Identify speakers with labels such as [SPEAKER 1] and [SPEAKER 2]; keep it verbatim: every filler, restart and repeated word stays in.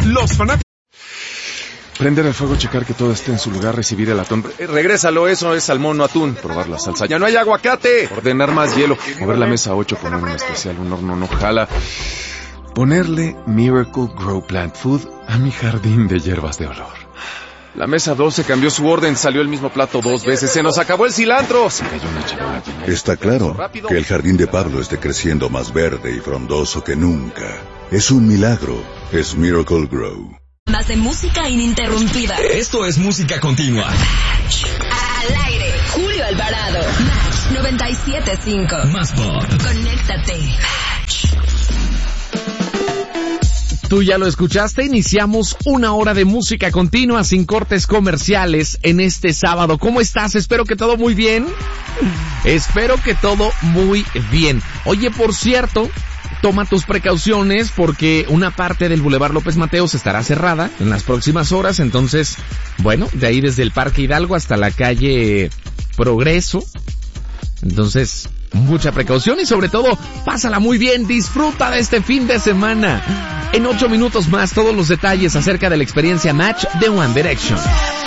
[SPEAKER 1] Los fanáticos... Prender el fuego, checar que todo esté en su lugar, recibir el atún. Eh, regrésalo, eso es salmón, no atún. Probar la salsa. ¡Ya no hay aguacate! Ordenar más hielo. Mover la mesa ocho, poner un especial, un horno no jala. Ponerle Miracle Grow Plant Food a mi jardín de hierbas de olor. La mesa doce cambió su orden, salió el mismo plato dos veces. ¡Se nos acabó el cilantro! Se cayó una charola.
[SPEAKER 2] Está claro que el jardín de Pablo esté creciendo más verde y frondoso que nunca. Es un milagro. Es Miracle Grow.
[SPEAKER 3] Más de música ininterrumpida.
[SPEAKER 4] Esto es música continua.
[SPEAKER 3] Al aire, Julio Alvarado. Match noventa y siete punto cinco.
[SPEAKER 4] Más pop.
[SPEAKER 3] Conéctate.
[SPEAKER 5] Tú ya lo escuchaste, iniciamos una hora de música continua sin cortes comerciales en este sábado. ¿Cómo estás? Espero que todo muy bien. Espero que todo muy bien. Oye, por cierto, toma tus precauciones porque una parte del Boulevard López Mateos estará cerrada en las próximas horas. Entonces, bueno, de ahí desde el Parque Hidalgo hasta la calle Progreso. Entonces, mucha precaución y sobre todo, pásala muy bien, disfruta de este fin de semana. En ocho minutos más, todos los detalles acerca de la experiencia Match de One Direction.